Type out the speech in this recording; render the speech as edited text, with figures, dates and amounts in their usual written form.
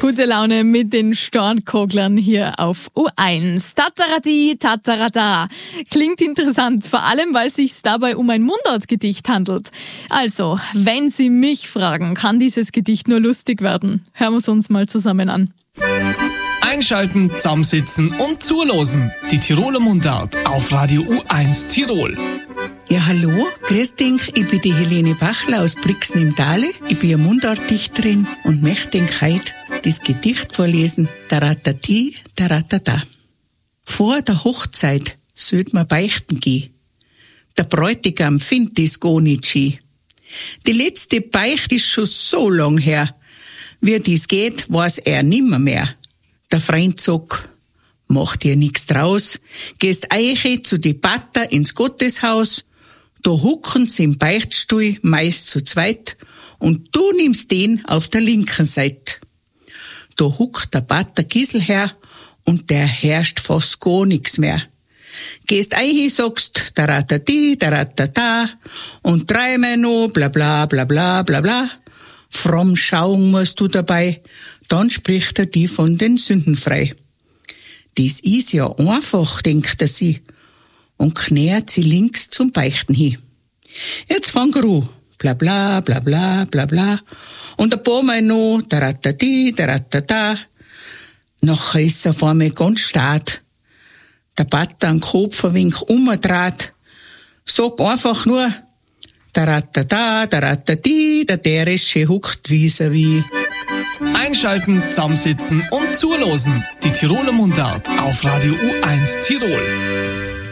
Gute Laune mit den Stornkoglern hier auf U1. Tatarati, tatarata. Klingt interessant, vor allem, weil es sich dabei um ein Mundartgedicht handelt. Also, wenn Sie mich fragen, kann dieses Gedicht nur lustig werden. Hören wir es uns mal zusammen an. Einschalten, zusammensitzen und zulosen. Die Tiroler Mundart auf Radio U1 Tirol. Ja, hallo, grüß dich, ich bin die Helene Bachler aus Brixen im Tale. Ich bin eine Mundartdichterin und möchte euch heute das Gedicht vorlesen, Taratati, taratata. Vor der Hochzeit sollt man beichten gehen. Der Bräutigam findet das gar nicht schön. Die letzte Beicht ist schon so lang her. Wie dies geht, weiß er nimmer mehr. Der Freund sagt, mach dir nix draus, gehst eiche zu die Pater ins Gotteshaus, da hucken sie im Beichtstuhl meist zu zweit und du nimmst den auf der linken Seite. Da huckt der Pater Gisel her und der herrscht fast gar nix mehr. Gehst eiche, sagst taratati, taratata und dreimal noch bla bla bla bla bla bla. Fromm schauen musst du dabei, dann spricht er die von den Sünden frei. Das ist ja einfach, denkt er sie, und knärt sie links zum Beichten hin. Jetzt fang an, bla bla bla bla bla bla, und ein paar Mal noch, taratati, taratata. Nachher ist er vor mir ganz stark. Der Pater am Kopf ein wenig umgedreht. Sag einfach nur, taratata, taratati, der Teresche huckt vis-à-vis. Einschalten, zusammensitzen und zulosen. Die Tiroler Mundart auf Radio U1 Tirol.